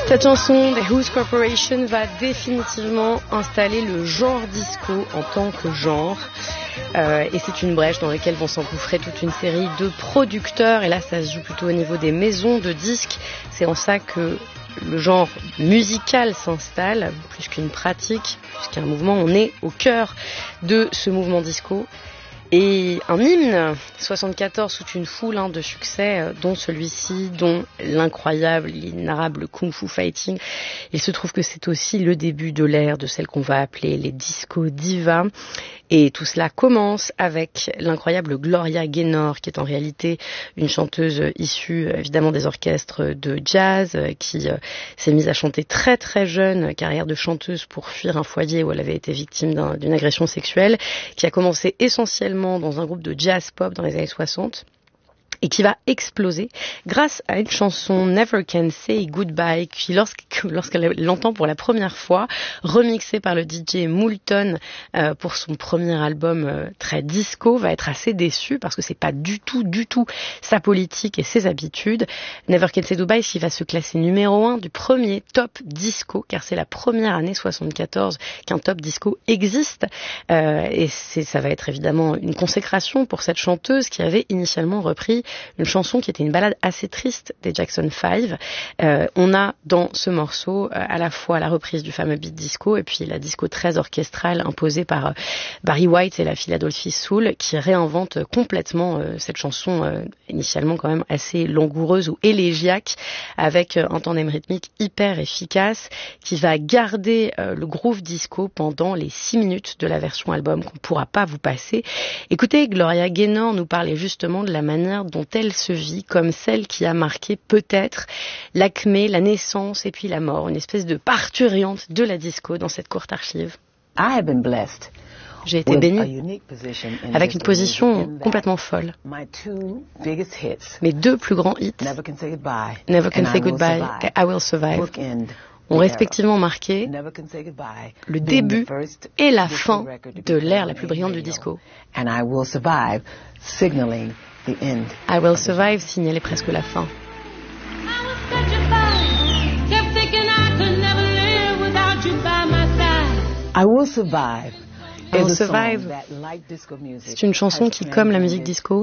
Cette chanson des Who's Corporation va définitivement installer le genre disco en tant que genre. Et c'est une brèche dans laquelle vont s'engouffrer toute une série de producteurs. Et là, ça se joue plutôt au niveau des maisons de disques. C'est en ça que le genre musical s'installe, plus qu'une pratique, plus qu'un mouvement. On est au cœur de ce mouvement disco. Et un hymne, 74, toute une foule de succès, dont celui-ci, dont l'incroyable, l'inarrable Kung Fu Fighting. Il se trouve que c'est aussi le début de l'ère de celles qu'on va appeler les disco divas. Et tout cela commence avec l'incroyable Gloria Gaynor, qui est en réalité une chanteuse issue évidemment des orchestres de jazz, qui s'est mise à chanter très très jeune, carrière de chanteuse pour fuir un foyer où elle avait été victime d'une agression sexuelle, qui a commencé essentiellement dans un groupe de jazz pop dans les années 60. Et qui va exploser grâce à une chanson Never Can Say Goodbye qui lorsqu'elle l'entend pour la première fois, remixée par le DJ Moulton pour son premier album très disco, va être assez déçue parce que c'est pas du tout sa politique et ses habitudes. Never Can Say Goodbye qui va se classer numéro 1 du premier top disco, car c'est la première année 74 qu'un top disco existe, et ça va être évidemment une consécration pour cette chanteuse qui avait initialement repris une chanson qui était une ballade assez triste des Jackson 5. On a dans ce morceau à la fois la reprise du fameux beat disco et puis la disco très orchestrale imposée par Barry White et la Philadelphia Soul, qui réinvente complètement cette chanson initialement quand même assez langoureuse ou élégiaque, avec un tandem rythmique hyper efficace qui va garder le groove disco pendant les 6 minutes de la version album qu'on ne pourra pas vous passer. Écoutez, Gloria Gaynor nous parlait justement de la manière dont elle se vit comme celle qui a marqué peut-être l'acmé, la naissance et puis la mort, une espèce de parturiente de la disco dans cette courte archive. J'ai été bénie avec une position complètement folle. Mes 2 plus grands hits, Never Can Say Goodbye et I Will Survive, ont respectivement marqué le début et la fin de l'ère la plus brillante du disco. I Will Survive signalait presque la fin. I Will Survive. I Will Survive, c'est une chanson qui, comme la musique disco,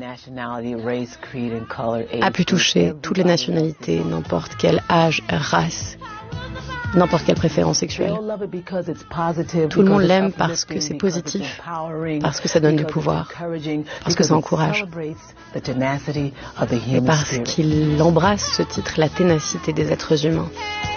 a pu toucher toutes les nationalités, n'importe quel âge, race, n'importe quelle préférence sexuelle. Tout le monde l'aime parce que c'est positif, parce que ça donne du pouvoir, parce que ça encourage, et parce qu'il embrasse, ce titre, la ténacité des êtres humains.